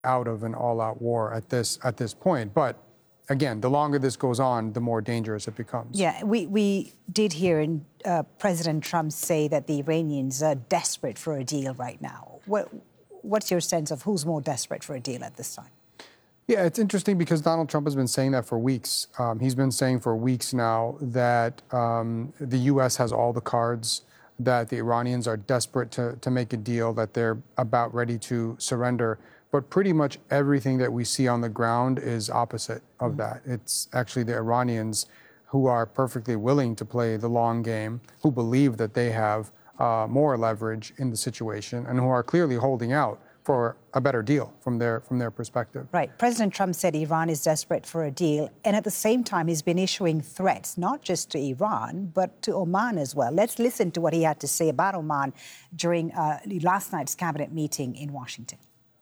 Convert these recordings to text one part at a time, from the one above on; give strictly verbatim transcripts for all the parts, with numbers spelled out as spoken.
out of an all-out war at this at this point. But again, the longer this goes on, the more dangerous it becomes. Yeah, we, we did hear in, uh, President Trump say that the Iranians are desperate for a deal right now. What, what's your sense of who's more desperate for a deal at this time? Yeah, it's interesting because Donald Trump has been saying that for weeks. Um, he's been saying for weeks now that um, the U S has all the cards, that the Iranians are desperate to, to make a deal, that they're about ready to surrender. But pretty much everything that we see on the ground is opposite of that. It's actually the Iranians who are perfectly willing to play the long game, who believe that they have uh, more leverage in the situation, and who are clearly holding out for a better deal from their from their perspective. Right. President Trump said Iran is desperate for a deal, and at the same time, he's been issuing threats, not just to Iran, but to Oman as well. Let's listen to what he had to say about Oman during uh, last night's cabinet meeting in Washington.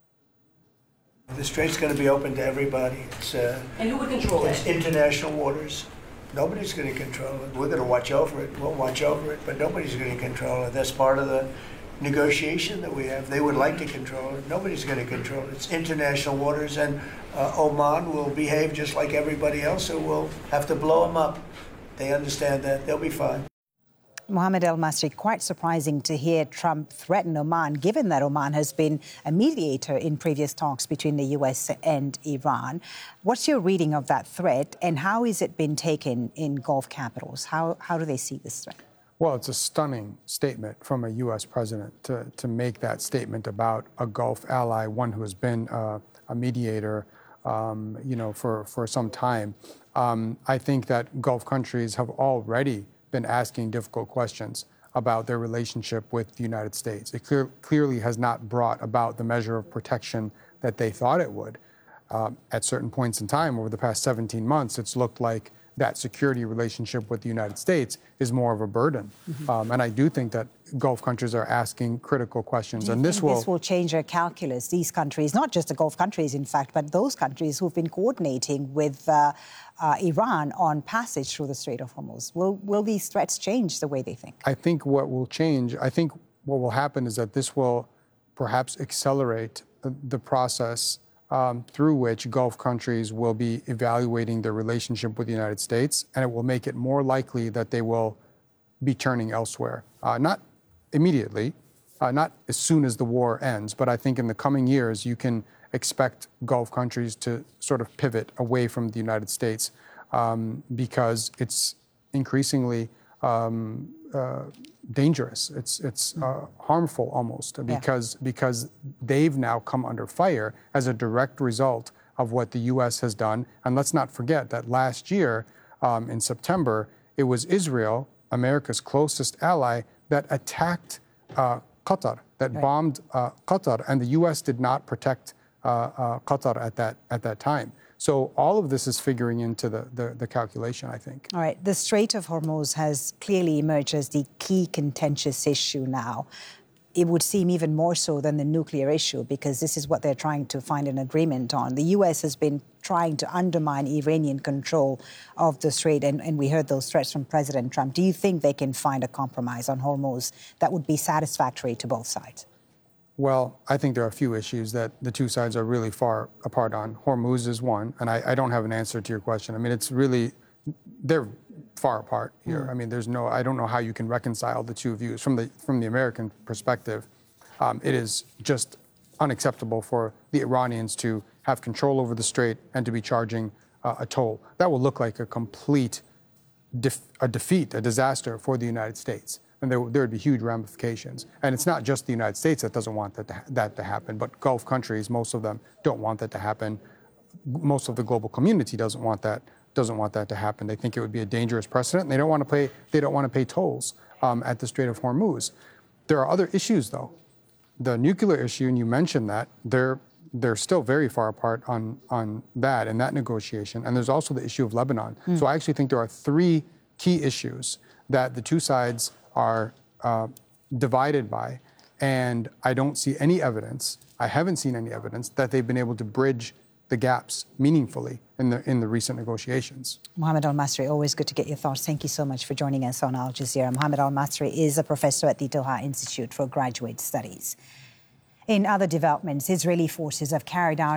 The strait's going to be open to everybody. It's, uh, and who would control it's it? International waters. Nobody's going to control it. We're going to watch over it. We'll watch over it, but nobody's going to control it. That's part of the negotiation that we have. They would like to control it. Nobody's going to control it. It's international waters, and uh, Oman will behave just like everybody else, so we'll have to blow them up. They understand that. They'll be fine. Mohammed El-Masri, quite surprising to hear Trump threaten Oman, given that Oman has been a mediator in previous talks between the U S and Iran. What's your reading of that threat, and how has it been taken in Gulf capitals? How, how do they see this threat? Well, it's a stunning statement from a U S president to, to make that statement about a Gulf ally, one who has been uh, a mediator, um, you know, for, for some time. Um, I think that Gulf countries have already been asking difficult questions about their relationship with the United States. It clear, clearly has not brought about the measure of protection that they thought it would. Um, at certain points in time over the past seventeen months, it's looked like that security relationship with the United States is more of a burden. Mm-hmm. um, and I do think that Gulf countries are asking critical questions. Do you and this think will this will change their calculus, these countries, not just the Gulf countries, in fact, but those countries who've been coordinating with uh, uh, Iran on passage through the Strait of Hormuz. Will, will these threats change the way they think? I think what will change, I think what will happen is that this will perhaps accelerate the process Um, through which Gulf countries will be evaluating their relationship with the United States, and it will make it more likely that they will be turning elsewhere. Uh, not immediately, uh, not as soon as the war ends, but I think in the coming years you can expect Gulf countries to sort of pivot away from the United States um, because it's increasingly um, uh, dangerous. It's it's uh, harmful almost because yeah. because they've now come under fire as a direct result of what the U S has done. And let's not forget that last year um, in September, it was Israel, America's closest ally, that attacked uh, Qatar, that right. bombed uh, Qatar, and the U S did not protect uh, uh, Qatar at that at that time. So all of this is figuring into the, the, the calculation, I think. All right. The Strait of Hormuz has clearly emerged as the key contentious issue now. It would seem even more so than the nuclear issue, because this is what they're trying to find an agreement on. The U S has been trying to undermine Iranian control of the Strait, and, and we heard those threats from President Trump. Do you think they can find a compromise on Hormuz that would be satisfactory to both sides? Well, I think there are a few issues that the two sides are really far apart on. Hormuz is one, and I, I don't have an answer to your question. I mean, it's really, they're far apart here. Mm. I mean, there's no, I don't know how you can reconcile the two views. From the, from the American perspective, um, it is just unacceptable for the Iranians to have control over the Strait and to be charging uh, a toll. That will look like a complete def a defeat, a disaster for the United States. And there, there would be huge ramifications. And it's not just the United States that doesn't want that to, that to happen, but Gulf countries, most of them don't want that to happen. Most of the global community doesn't want that, doesn't want that to happen. They think it would be a dangerous precedent, and they don't want to pay, they don't want to pay tolls um, at the Strait of Hormuz. There are other issues, though. The nuclear issue, and you mentioned that, they're, they're still very far apart on, on that and that negotiation. And there's also the issue of Lebanon. Mm. So I actually think there are three key issues that the two sides are uh, divided by, and I don't see any evidence, I haven't seen any evidence, that they've been able to bridge the gaps meaningfully in the in the recent negotiations. Mohammed El-Masri, always good to get your thoughts. Thank you so much for joining us on Al Jazeera. Mohammed El-Masri is a professor at the Doha Institute for Graduate Studies. In other developments, Israeli forces have carried out